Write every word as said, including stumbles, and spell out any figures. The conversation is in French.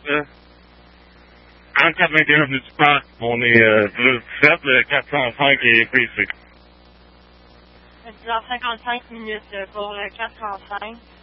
là. Entre quatre-vingt et un du parc, on est euh, le sept, le quatre cent cinq et P C. dix heures cinquante-cinq minutes pour le quatre cent cinq.